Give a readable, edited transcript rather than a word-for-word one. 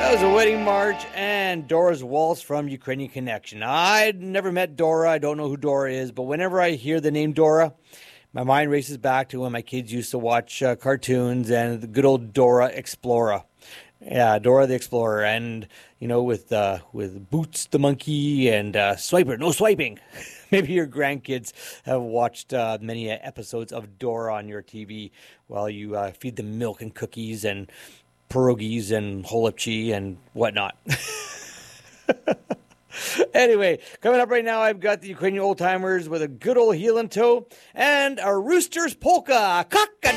That was a wedding march and Dora's Waltz from Ukrainian Connection. I'd never met Dora. I don't know who Dora is, but whenever I hear the name Dora, my mind races back to when my kids used to watch cartoons and the good old Dora Explorer. Yeah, Dora the Explorer, and with Boots the monkey and Swiper, no swiping. Maybe your grandkids have watched many episodes of Dora on your TV while you feed them milk and cookies and pierogies and holopchi and whatnot. Anyway, coming up right now, I've got the Ukrainian old timers with a good old heel and toe and a Rooster's polka. Cock-a